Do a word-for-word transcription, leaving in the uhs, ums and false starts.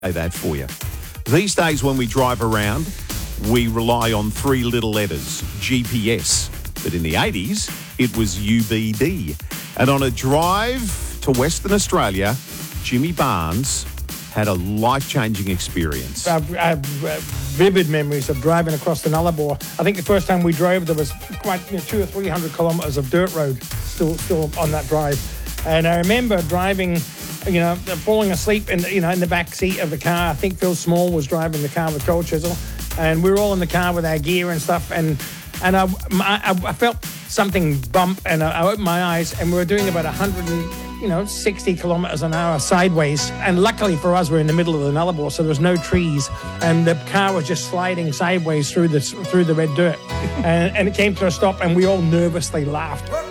Say that for you. These days when we drive around, we rely on three little letters, G P S. But in the eighties, it was U B D. And on a drive to Western Australia, Jimmy Barnes had a life-changing experience. I have, I have uh, vivid memories of driving across the Nullarbor. I think the first time we drove, there was quite you know, two or three hundred kilometres of dirt road still still on that drive. And I remember driving, you know, falling asleep in the, you know in the back seat of the car. I think Phil Small was driving the car with Cole Chisel, and we were all in the car with our gear and stuff. And and I I, I felt something bump, and I, I opened my eyes, and we were doing about a hundred and you know, sixty kilometres an hour sideways. And luckily for us, we're in the middle of the Nullarbor, so there's no trees. And the car was just sliding sideways through the, through the red dirt. and, and it came to a stop, and we all nervously laughed.